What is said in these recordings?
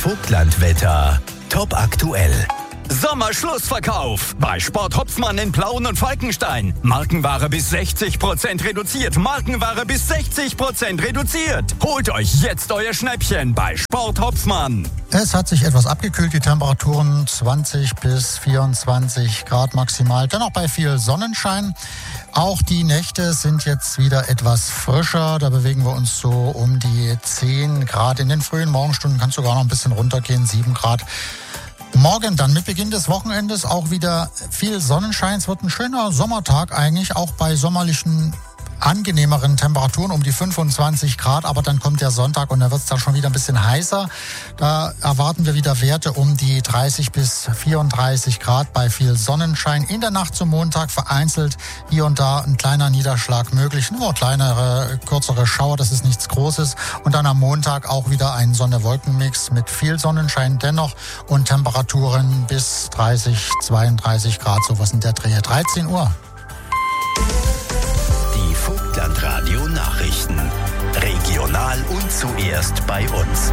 Vogtlandwetter top aktuell. Sommerschlussverkauf bei Sport Hopfmann in Plauen und Falkenstein. Markenware bis 60% reduziert. Markenware bis 60% reduziert. Holt euch jetzt euer Schnäppchen bei Sport Hopfmann. Es hat sich etwas abgekühlt, die Temperaturen 20 bis 24 Grad maximal. Dennoch bei viel Sonnenschein. Auch die Nächte sind jetzt wieder etwas frischer. Da bewegen wir uns so um die 10 Grad. In den frühen Morgenstunden kann es sogar noch ein bisschen runtergehen, 7 Grad. Morgen dann mit Beginn des Wochenendes auch wieder viel Sonnenschein. Es wird ein schöner Sommertag eigentlich, auch bei sommerlichen angenehmeren Temperaturen um die 25 Grad. Aber dann kommt der Sonntag und da wird es dann schon wieder ein bisschen heißer. Da erwarten wir wieder Werte um die 30 bis 34 Grad bei viel Sonnenschein. In der Nacht zum Montag vereinzelt hier und da ein kleiner Niederschlag möglich. Nur kleinere, kürzere Schauer, das ist nichts Großes. Und dann am Montag auch wieder ein Sonne-Wolken-Mix mit viel Sonnenschein dennoch und Temperaturen bis 30, 32 Grad, sowas in der Dreh. 13 Uhr. Vogtlandradio Nachrichten. Regional und zuerst bei uns.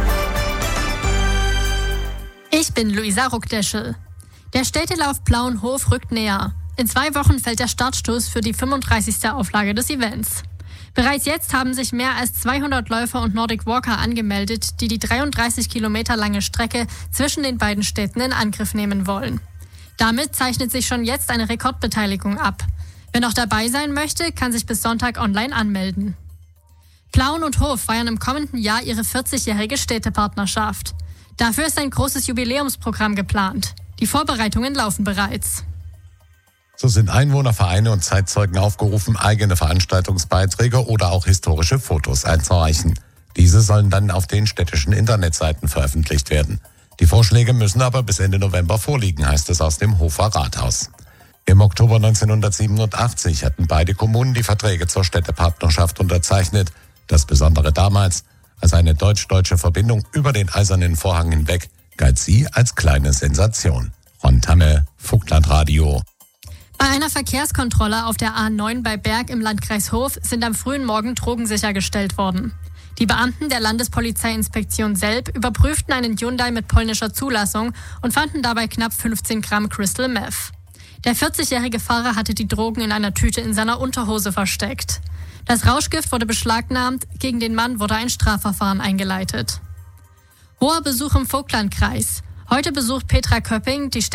Ich bin Luisa Ruckdeschel. Der Städtelauf Plauenhof rückt näher. In 2 Wochen fällt der Startstoß für die 35. Auflage des Events. Bereits jetzt haben sich mehr als 200 Läufer und Nordic Walker angemeldet, die 33 Kilometer lange Strecke zwischen den beiden Städten in Angriff nehmen wollen. Damit zeichnet sich schon jetzt eine Rekordbeteiligung ab. Wer noch dabei sein möchte, kann sich bis Sonntag online anmelden. Plauen und Hof feiern im kommenden Jahr ihre 40-jährige Städtepartnerschaft. Dafür ist ein großes Jubiläumsprogramm geplant. Die Vorbereitungen laufen bereits. So sind Einwohner, Vereine und Zeitzeugen aufgerufen, eigene Veranstaltungsbeiträge oder auch historische Fotos einzureichen. Diese sollen dann auf den städtischen Internetseiten veröffentlicht werden. Die Vorschläge müssen aber bis Ende November vorliegen, heißt es aus dem Hofer Rathaus. Im Oktober 1987 hatten beide Kommunen die Verträge zur Städtepartnerschaft unterzeichnet. Das Besondere damals, als eine deutsch-deutsche Verbindung über den Eisernen Vorhang hinweg, galt sie als kleine Sensation. Ron Tamme, Vogtlandradio. Bei einer Verkehrskontrolle auf der A9 bei Berg im Landkreis Hof sind am frühen Morgen Drogen sichergestellt worden. Die Beamten der Landespolizeiinspektion Selb überprüften einen Hyundai mit polnischer Zulassung und fanden dabei knapp 15 Gramm Crystal Meth. Der 40-jährige Fahrer hatte die Drogen in einer Tüte in seiner Unterhose versteckt. Das Rauschgift wurde beschlagnahmt, gegen den Mann wurde ein Strafverfahren eingeleitet. Hoher Besuch im Vogtlandkreis. Heute besucht Petra Köpping, die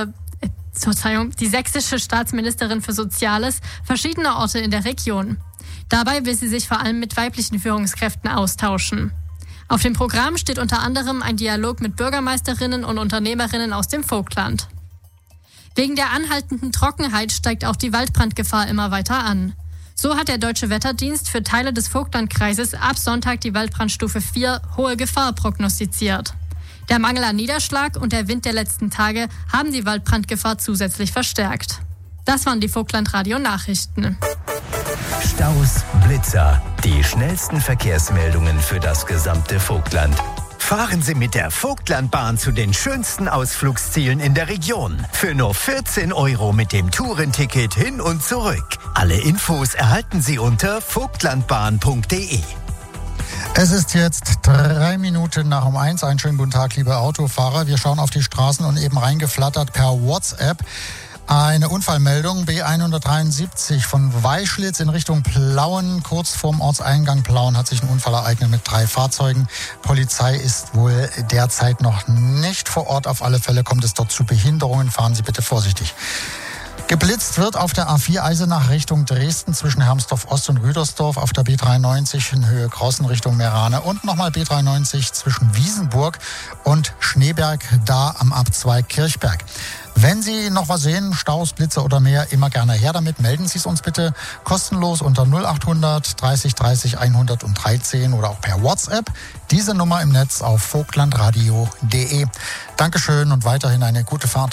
sächsische Staatsministerin für Soziales, verschiedene Orte in der Region. Dabei will sie sich vor allem mit weiblichen Führungskräften austauschen. Auf dem Programm steht unter anderem ein Dialog mit Bürgermeisterinnen und Unternehmerinnen aus dem Vogtland. Wegen der anhaltenden Trockenheit steigt auch die Waldbrandgefahr immer weiter an. So hat der Deutsche Wetterdienst für Teile des Vogtlandkreises ab Sonntag die Waldbrandstufe 4 hohe Gefahr prognostiziert. Der Mangel an Niederschlag und der Wind der letzten Tage haben die Waldbrandgefahr zusätzlich verstärkt. Das waren die Vogtlandradio-Nachrichten. Staus, Blitzer, die schnellsten Verkehrsmeldungen für das gesamte Vogtland. Fahren Sie mit der Vogtlandbahn zu den schönsten Ausflugszielen in der Region. Für nur 14 € mit dem Tourenticket hin und zurück. Alle Infos erhalten Sie unter vogtlandbahn.de. Es ist jetzt 3 Minuten nach 1. Einen schönen guten Tag, liebe Autofahrer. Wir schauen auf die Straßen und eben reingeflattert per WhatsApp eine Unfallmeldung B173 von Weischlitz in Richtung Plauen. Kurz vorm Ortseingang Plauen hat sich ein Unfall ereignet mit 3 Fahrzeugen. Polizei ist wohl derzeit noch nicht vor Ort. Auf alle Fälle kommt es dort zu Behinderungen. Fahren Sie bitte vorsichtig. Geblitzt wird auf der A4 Eisenach Richtung Dresden zwischen Hermsdorf Ost und Rüdersdorf, auf der B93 in Höhe Grausen Richtung Merane und nochmal B93 zwischen Wiesenburg und Schneeberg, da am Abzweig Kirchberg. Wenn Sie noch was sehen, Staus, Blitze oder mehr, immer gerne her damit. Melden Sie es uns bitte kostenlos unter 0800 30 30 113 oder auch per WhatsApp. Diese Nummer im Netz auf vogtlandradio.de. Dankeschön und weiterhin eine gute Fahrt.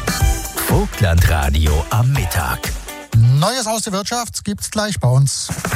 Vogtlandradio am Mittag. Neues aus der Wirtschaft gibt's gleich bei uns.